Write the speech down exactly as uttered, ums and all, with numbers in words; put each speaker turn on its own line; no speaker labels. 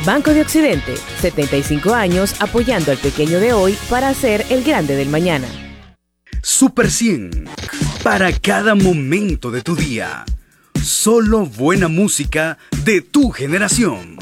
Banco de Occidente, setenta y cinco años apoyando al pequeño de hoy para ser el grande del mañana.
Super cien, para cada momento de tu día. Solo buena música de tu generación.